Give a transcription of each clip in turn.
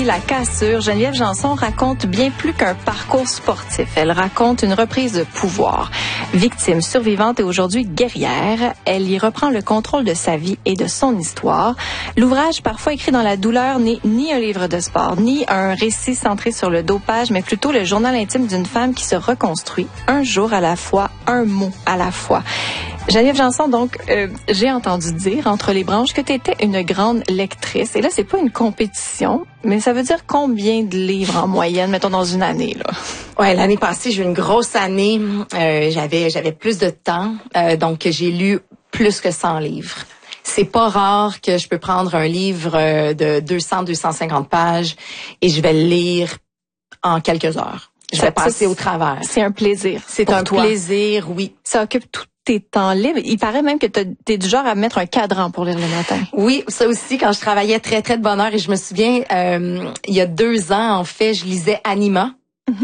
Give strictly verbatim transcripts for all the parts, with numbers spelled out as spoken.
La cassure, Geneviève Janson raconte bien plus qu'un parcours sportif. Elle raconte une reprise de pouvoir. Victime, survivante et aujourd'hui guerrière, elle y reprend le contrôle de sa vie et de son histoire. L'ouvrage, parfois écrit dans la douleur, n'est ni un livre de sport, ni un récit centré sur le dopage, mais plutôt le journal intime d'une femme qui se reconstruit, un jour à la fois, un mot à la fois. Geneviève Janson, donc, euh, j'ai entendu dire entre les branches que tu étais une grande lectrice. Et là, c'est pas une compétition, mais ça veut dire combien de livres en moyenne, mettons, dans une année, là? Ouais, l'année passée, j'ai eu une grosse année. Euh, j'avais, j'avais plus de temps, euh, donc j'ai lu plus que cent livres. C'est pas rare que je peux prendre un livre de deux cents à deux cent cinquante pages et je vais le lire en quelques heures. Je vais Ça, passer ça, au travers. C'est un plaisir. C'est pour un toi. plaisir, oui. Ça occupe tout tes temps libres. Il paraît même que t'es du genre à mettre un cadran pour lire le matin. Oui, ça aussi, quand je travaillais très, très de bonne heure. Et je me souviens, euh, il y a deux ans, en fait, je lisais Anima. Mm-hmm.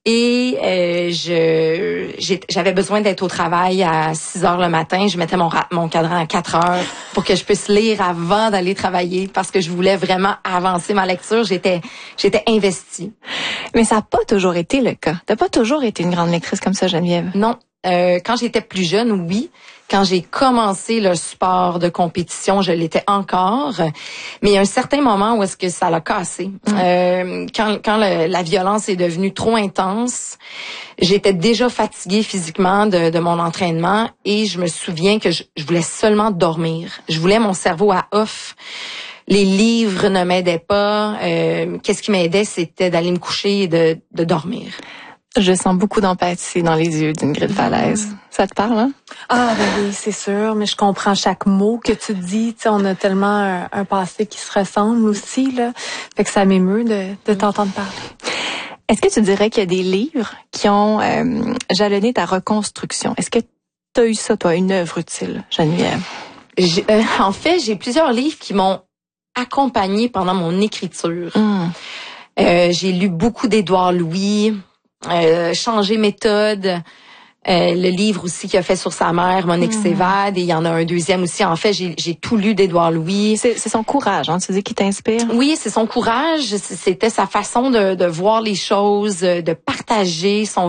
Et euh, je j'ai, j'avais besoin d'être au travail à six heures le matin. Je mettais mon, mon cadran à quatre heures pour que je puisse lire avant d'aller travailler parce que je voulais vraiment avancer ma lecture. J'étais j'étais investie. Mais ça n'a pas toujours été le cas. T'as pas toujours été une grande lectrice comme ça, Geneviève? Non. Euh, quand j'étais plus jeune, oui. Quand j'ai commencé le sport de compétition, je l'étais encore. Mais il y a un certain moment où est-ce que ça l'a cassé. Mmh. Euh, quand quand le, la violence est devenue trop intense, j'étais déjà fatiguée physiquement de, de mon entraînement et je me souviens que je, je voulais seulement dormir. Je voulais mon cerveau à off. Les livres ne m'aidaient pas. Euh, qu'est-ce qui m'aidait, c'était d'aller me coucher et de, de dormir. Je sens beaucoup d'empathie dans les yeux d'Ingrid Falaise. Mmh. Ça te parle, hein? Ah, ben oui, c'est sûr, mais je comprends chaque mot que tu dis. Tu sais, on a tellement un, un passé qui se ressemble aussi, là. Fait que ça m'émeut de, de t'entendre parler. Est-ce que tu dirais qu'il y a des livres qui ont euh, jalonné ta reconstruction? Est-ce que tu as eu ça, toi, une œuvre utile, Geneviève? J'ai, euh, en fait, j'ai plusieurs livres qui m'ont accompagnée pendant mon écriture. Mmh. Euh, j'ai lu beaucoup d'Édouard Louis, Euh, changer méthode, euh, le livre aussi qu'il a fait sur sa mère, Monique mmh. s'évade, et il y en a un deuxième aussi. En fait, j'ai, j'ai tout lu d'Édouard Louis. C'est, c'est son courage, hein, tu dis, qui t'inspire? Oui, c'est son courage. C'était sa façon de, de voir les choses, de partager son